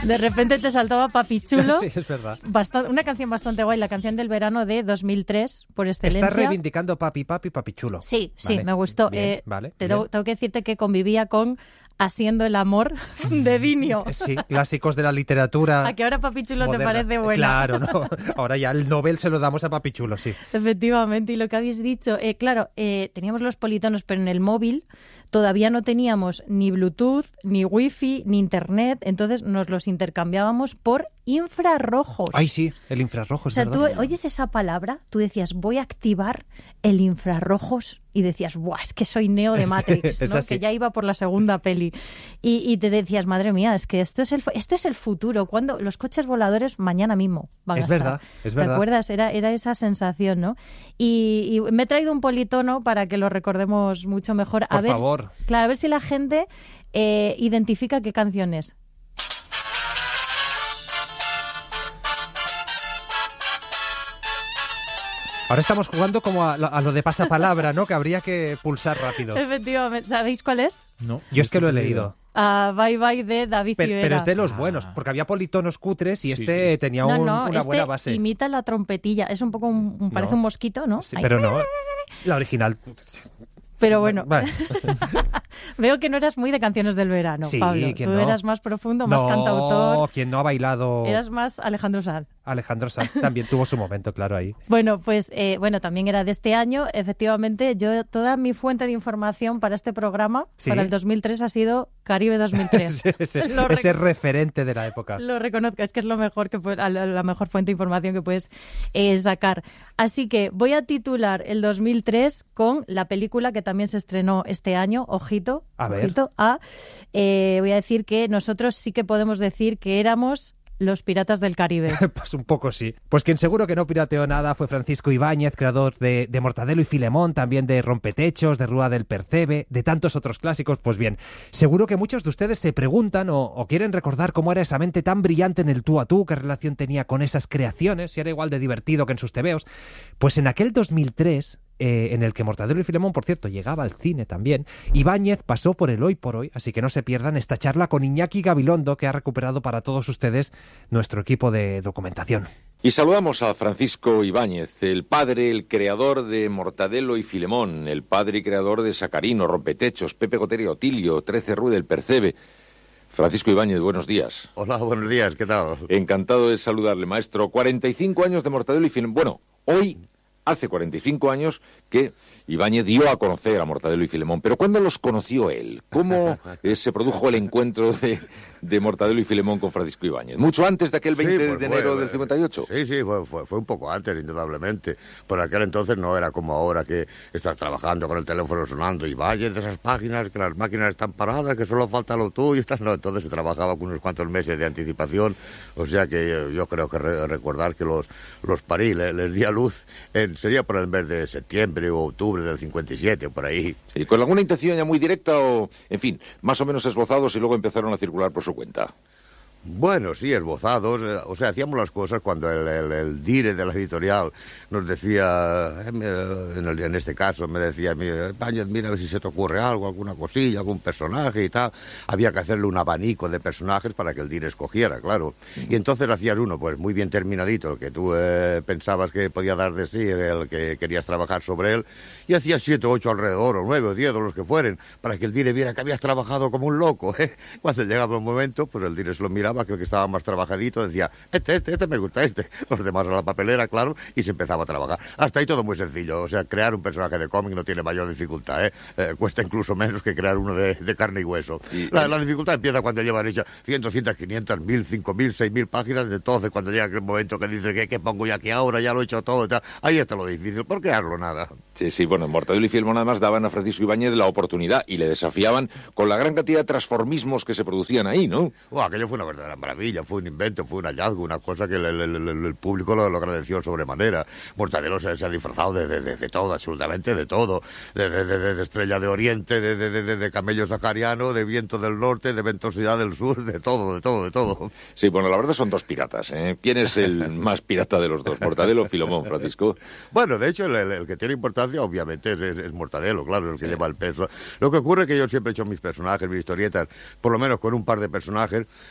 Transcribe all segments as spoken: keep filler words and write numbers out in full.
De repente te saltaba Papi Chulo. Sí, es verdad. Bastant- una canción bastante guay, la canción del verano de dos mil tres, por excelencia. Estás reivindicando Papi Papi Papi Chulo. Sí, sí, Vale, me gustó. bien, Eh, vale, te bien. tengo, tengo que decirte que convivía con Haciendo el amor de Vinio. Sí, clásicos de la literatura. ¿A que ahora Papi Chulo moderna. te parece buena? Claro, no. Ahora ya el Nobel se lo damos a Papi Chulo, sí. Efectivamente, y lo que habéis dicho, eh, claro, eh, teníamos los politonos, pero en el móvil todavía no teníamos ni Bluetooth, ni Wi-Fi, ni Internet, entonces nos los intercambiábamos por infrarrojos. Ay, sí, el infrarrojo, O es sea, tú verdad. oyes esa palabra, tú decías, voy a activar el infrarrojos, y decías, ¡buah, es que soy Neo de Matrix! Es ¿no? así. Que ya iba por la segunda peli. Y, y te decías, madre mía, es que esto es el, fu- esto es el futuro. Cuando los coches voladores mañana mismo van Es a estar. verdad, es ¿Te verdad. acuerdas? Era, era esa sensación, ¿no? Y, y me he traído un politono para que lo recordemos mucho mejor. A Por ver, favor. Claro, a ver si la gente eh, identifica qué canción es. Ahora estamos jugando como a, lo- a lo de pasapalabra, ¿no? Que habría que pulsar rápido. Efectivamente. ¿Sabéis cuál es? No, Yo es que lo he estoy leído. Ah, Bye Bye de David Pero, Civera. pero es de los Ah. buenos, porque había politonos cutres y Sí, este sí. tenía No, un- no, una este buena base. imita la trompetilla. Es un poco, un, un- parece No. un mosquito, ¿no? Sí, Ahí. pero no, la original. Pero bueno, Vale. veo que no eras muy de canciones del verano, Sí, Pablo. Tú ¿quién no? eras más profundo, más No, cantautor. quien no ha bailado Eras más Alejandro Sanz. Alejandro Sanz también tuvo su momento, claro, ahí. Bueno, pues eh, bueno, también era de este año. Efectivamente, yo toda mi fuente de información para este programa, Sí. para el dos mil tres, ha sido Caribe dos mil tres. ese ese- Lo ese rec- referente de la época. Lo reconozco, es que es lo mejor que puedes- la la mejor fuente de información que puedes eh, sacar. Así que voy a titular el dos mil tres con la película que también se estrenó este año, ojito, A ver. ojito, a, eh, voy a decir que nosotros sí que podemos decir que éramos los piratas del Caribe. Pues un poco sí. Pues quien seguro que no pirateó nada fue Francisco Ibáñez, creador de, de Mortadelo y Filemón, también de Rompetechos, de Rúa del Percebe, de tantos otros clásicos. Pues bien, seguro que muchos de ustedes se preguntan o, o quieren recordar cómo era esa mente tan brillante en el tú a tú, qué relación tenía con esas creaciones, si era igual de divertido que en sus tebeos. Pues en aquel dos mil tres... Eh, en el que Mortadelo y Filemón, por cierto, llegaba al cine también, Ibáñez pasó por el Hoy por Hoy, así que no se pierdan esta charla con Iñaki Gabilondo, que ha recuperado para todos ustedes nuestro equipo de documentación. Y saludamos a Francisco Ibáñez, el padre, el creador de Mortadelo y Filemón, el padre y creador de Sacarino, Rompetechos, Pepe Gotera y Otilio, trece Rue del Percebe. Francisco Ibáñez, buenos días. Hola, buenos días, ¿qué tal? Encantado de saludarle, maestro. cuarenta y cinco años de Mortadelo y Filemón. Bueno, hoy, hace cuarenta y cinco años que Ibáñez dio a conocer a Mortadelo y Filemón. Pero ¿cuándo los conoció él? ¿Cómo eh, se produjo el encuentro de, de Mortadelo y Filemón con Francisco Ibáñez? ¿Mucho antes de aquel veinte Sí, pues de fue, enero eh, del cincuenta y ocho? Sí, sí, fue, fue, fue un poco antes, indudablemente. Por aquel entonces no era como ahora que estás trabajando con el teléfono sonando y vayas de esas páginas, que las máquinas están paradas, que solo falta lo tuyo. Estás... No, entonces se trabajaba con unos cuantos meses de anticipación. O sea que yo, yo creo que re- recordar que los, los parí, le- les di a luz, en, sería por el mes de septiembre o octubre del cincuenta y siete, por ahí. Sí, ¿con alguna intención ya muy directa o, en fin, más o menos esbozados y luego empezaron a circular por su cuenta? Bueno, sí, esbozados. eh, O sea, hacíamos las cosas cuando el, el, el dire de la editorial nos decía, eh, me- en, el- en este caso me decía, mira, Ibáñez, mira a ver si se te ocurre algo, alguna cosilla, algún personaje y tal. Había que hacerle un abanico de personajes para que el dire escogiera, claro. Y entonces hacías uno, pues muy bien terminadito, el que tú eh, pensabas que podía dar de sí, el que querías trabajar sobre él, y hacías siete o ocho alrededor, o nueve o diez, o los que fueren, para que el dire viera que habías trabajado como un loco. ¿eh? Cuando llegaba un momento, pues el dire se lo miraba, que el que estaba más trabajadito decía, este, este, este me gusta, este. Los demás a la papelera, claro, y se empezaba a trabajar. Hasta ahí todo muy sencillo. O sea, crear un personaje de cómic no tiene mayor dificultad, ¿eh? Eh, cuesta incluso menos que crear uno de, de carne y hueso. Y- La, la dificultad empieza cuando llevan hecha cien, doscientas, quinientas, mil, cinco mil, seis mil páginas. Entonces, cuando llega aquel momento que dice que, que pongo yo aquí ahora, ya lo he hecho todo y tal, ahí está lo difícil. ¿Por crearlo nada? Sí, sí, bueno, Mortadelo y Filemón además daban a Francisco Ibáñez la oportunidad y le desafiaban con la gran cantidad de transformismos que se producían ahí, ¿no? Oh, aquello fue una verdadera maravilla, fue un invento, fue un hallazgo, una cosa que el, el- el- el público lo, lo agradeció sobremanera. Mortadelo se, se ha disfrazado de, de- de- de todo, absolutamente de todo. De, de- de- de- de estrella de oriente, de, de- de- de- de camello sahariano, de viento del norte, de ventosidad del sur, de todo, de todo, de todo. Sí, bueno, la verdad son dos piratas, ¿eh? ¿Quién es el más pirata de los dos? ¿Mortadelo o Filemón, Francisco? Bueno, de hecho, el, el- el que tiene importancia, obviamente, es, es- es Mortadelo, claro, el que lleva el peso. Lo que ocurre es que yo siempre he hecho mis personajes, mis historietas, por lo menos con un par de personajes, para que no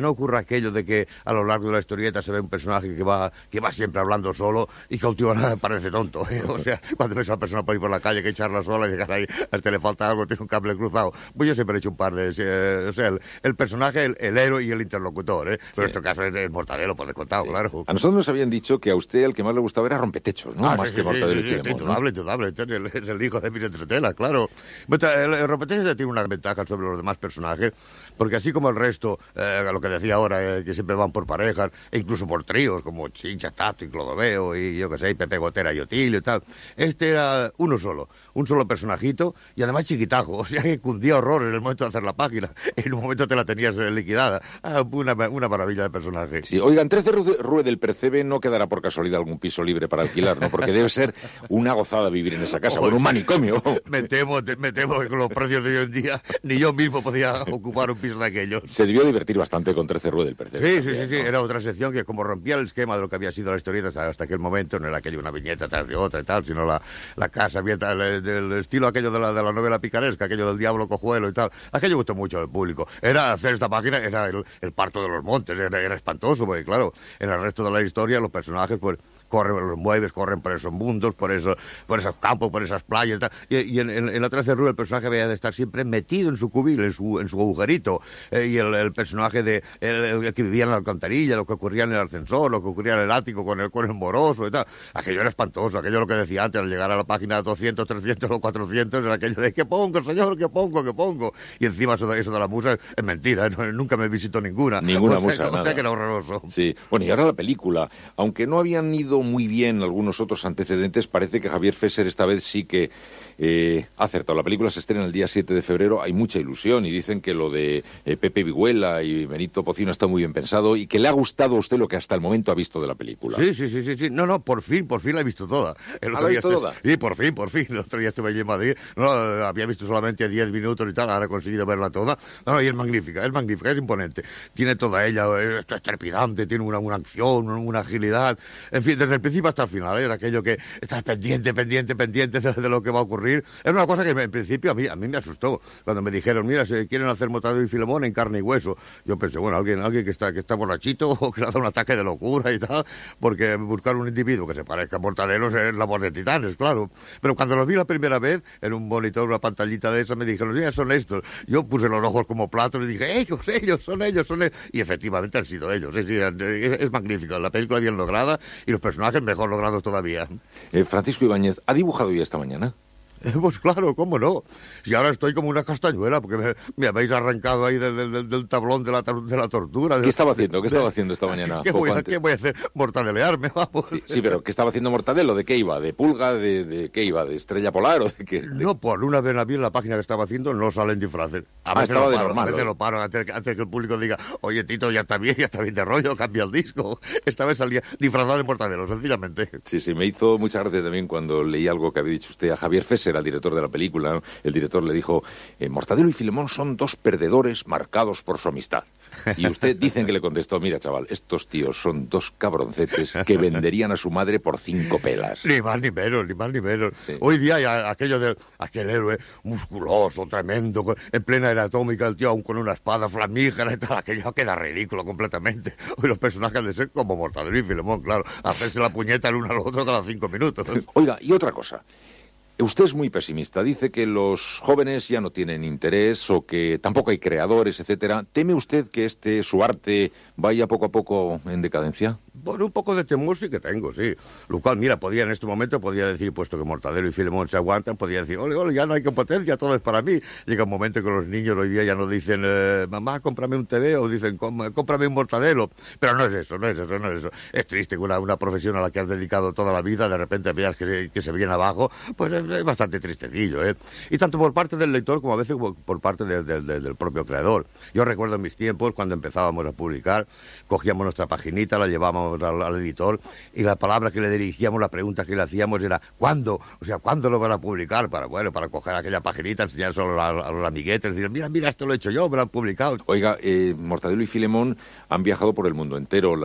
no ocurra aquello de que a lo largo de la historieta se ve un personaje que va, que va siempre hablando solo y que últimamente parece tonto, ¿eh? O sea, cuando ves a una persona por ahí por la calle que charla sola y dices, ahí, a este le falta algo, tiene un cable cruzado. Pues yo siempre he hecho un par de... Eh, o sea, el, el personaje, el, el héroe y el interlocutor, ¿eh? Pero Sí. en este caso es el Mortadelo, por descontado, sí. Claro. A nosotros nos habían dicho que a usted el que más le gustaba era Rompetechos, ¿no? Ah, Más sí, que sí, Mortadelo sí, y sí, Filemón, ¿no? indudable, indudable. Es el, es el hijo de Miguel Entretela, claro. Pero el, el Rompetechos tiene una ventaja sobre los demás personajes, porque así como el resto, eh, lo que decía ahora, eh, que siempre van por parejas, e incluso por tríos, como Chincha, Tato y Clodoveo, y yo qué sé, y Pepe Gotera y Otilio y tal, este era uno solo, un solo personajito, y además chiquitajo, o sea que cundía horror en el momento de hacer la página, en un momento te la tenías liquidada. Ah, una, una maravilla de personaje. Sí, oigan, trece Rue del Percebe no quedará por casualidad algún piso libre para alquilar, ¿no? Porque debe ser una gozada vivir en esa casa, con un manicomio. Me temo, me temo que con los precios de hoy en día ni yo mismo podía ocupar un piso de aquellos. Se debió divertir bastante con trece Rue del Percebe. Sí, también, sí, sí, sí, ¿no? era otra sección que como rompía el esquema de lo que había sido la historieta hasta, hasta aquel momento, no era aquello una viñeta tras de otra y tal, sino la, la casa abierta, el, del estilo aquello de la, de la novela picaresca, aquello del diablo cojuelo y tal. Aquello gustó mucho al público. Era hacer esta página, era el, el parto de los montes, era, era espantoso, porque claro, en el resto de la historia los personajes pues corren los muebles, corren por esos mundos, por esos, por esos campos, por esas playas y tal. Y, y en, en, en la trece Rue el personaje había de estar siempre metido en su cubil, en su, en su agujerito. Eh, y el, el personaje de el, el que vivía en la alcantarilla, lo que ocurría en el ascensor, lo que ocurría en el ático con el, con el moroso y tal. Aquello era espantoso, aquello lo que decía antes, al llegar a la página doscientos, trescientos o cuatrocientos, era aquello de ¿qué pongo, señor? ¿Qué pongo? ¿Qué pongo? Y encima eso de, eso de la musa es, es mentira, ¿eh? Nunca me visitó ninguna. Ninguna o sea, musa, o sea nada. que era horroroso. Sí, bueno, y ahora la película. Aunque no habían ido muy bien algunos otros antecedentes, parece que Javier Fesser esta vez sí que eh, ha acertado. La película se estrena el día siete de febrero, hay mucha ilusión y dicen que lo de eh, Pepe Viguela y Benito Pocino está muy bien pensado y que le ha gustado a usted lo que hasta el momento ha visto de la película. Sí, sí, sí, sí, sí. No, no, por fin, por fin la he visto toda. El ¿La otro ha día visto estoy- toda? Sí, por fin, por fin. El otro día estuve allí en Madrid. No, había visto solamente diez minutos y tal, ahora he conseguido verla toda. No, no, y es magnífica, es magnífica, es imponente. Tiene toda ella, eh, esto es trepidante, tiene una, una acción, una, una agilidad. En fin, desde el principio hasta el final, ¿eh? Era aquello que estás pendiente, pendiente, pendiente de, de lo que va a ocurrir. Es una cosa que en principio a mí, a mí me asustó. Cuando me dijeron, mira, se quieren hacer Mortadelo y Filemón en carne y hueso. Yo pensé, bueno, alguien, alguien que está, que está borrachito o que le ha dado un ataque de locura y tal, porque buscar un individuo que se parezca a Mortadelo es labor de titanes, claro. Pero cuando lo vi la primera vez, en un monitor, una pantallita de esa, me dijeron, mira, son estos. Yo puse los ojos como platos y dije, ellos, ellos, son ellos, son ellos. Y efectivamente han sido ellos. Sí, sí, es, es magnífico. La película bien lograda y los personajes mejor logrados todavía. Eh, Francisco Ibáñez, ¿ha dibujado ya esta mañana? Pues claro, cómo no. Si ahora estoy como una castañuela, porque me, me habéis arrancado ahí del, del, del tablón de la, de la tortura. ¿Qué estaba haciendo? ¿Qué estaba haciendo esta mañana? ¿Qué Poco voy, a, antes. ¿Qué voy a hacer? Mortadelearme, vamos. Sí, sí, pero ¿qué estaba haciendo Mortadelo? ¿De qué iba? ¿De pulga? ¿De, de qué iba? ¿De estrella polar o de qué? De- No, por una vez la vi en la página que estaba haciendo, no salen disfraces. A Ah, veces estaba lo de paro, normal, a veces ¿no? lo paro antes, antes que el público diga, oye, Tito, ya está bien, ya está bien de rollo, cambia el disco. Esta vez salía disfrazado de Mortadelo, sencillamente. Sí, sí, me hizo mucha gracia también cuando leí algo que había dicho usted a Javier Fesser, al director de la película. ¿No? El director le dijo, eh, Mortadelo y Filemón son dos perdedores marcados por su amistad. Y usted dicen que le contestó, mira, chaval, estos tíos son dos cabroncetes que venderían a su madre por cinco pelas. Ni más ni menos, ni más ni menos. Sí. Hoy día hay a- aquello de aquel héroe musculoso, tremendo, con- en plena era atómica, el tío aún con una espada flamígera y tal, aquello queda ridículo completamente. Hoy los personajes de ser como Mortadelo y Filemón, claro, hacerse la puñeta el uno al otro cada cinco minutos. Oiga, y otra cosa. Usted es muy pesimista. Dice que los jóvenes ya no tienen interés o que tampoco hay creadores, etcétera. ¿Teme usted que este su arte vaya poco a poco en decadencia? Bueno, un poco de temor sí que tengo, sí. Lo cual, mira, podía en este momento, podía decir, puesto que Mortadelo y Filemón se aguantan, podía decir, ole, ole, ya no hay competencia, todo es para mí. Llega un momento que los niños hoy día ya no dicen, eh, mamá, cómprame un T V, o dicen, "Com- cómprame un Mortadelo". Pero no es eso, no es eso, no es eso. Es triste que una, una profesión a la que has dedicado toda la vida, de repente veas que, que se viene abajo, pues es, es bastante tristecillo, ¿eh? Y tanto por parte del lector como a veces por, por parte de- de- de- del propio creador. Yo recuerdo en mis tiempos, cuando empezábamos a publicar, cogíamos nuestra paginita, la llevábamos al, al editor y la palabra que le dirigíamos, la pregunta que le hacíamos era ¿cuándo? O sea, ¿cuándo lo van a publicar? Para, bueno, para coger aquella paginita, enseñárselo a, a los amiguetes, decir, mira, mira, esto lo he hecho yo, me lo han publicado. Oiga, eh, Mortadelo y Filemón han viajado por el mundo entero.